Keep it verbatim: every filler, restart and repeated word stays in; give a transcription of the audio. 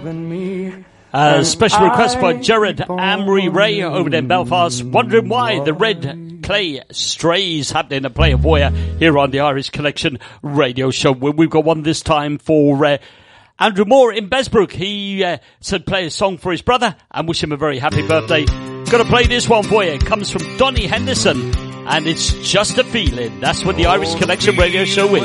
A special request by Jared Amry Ray over there in Belfast, wondering why the Red Clay Strays happening to play a voyeur here on the Irish Connection radio show. We've got one this time for uh, Andrew Moore in Besbrook. He uh, said play a song for his brother and wish him a very happy birthday. Gonna play this one for you. It comes from Donny Henderson and it's Just a Feeling. That's what the Irish Connection radio show is.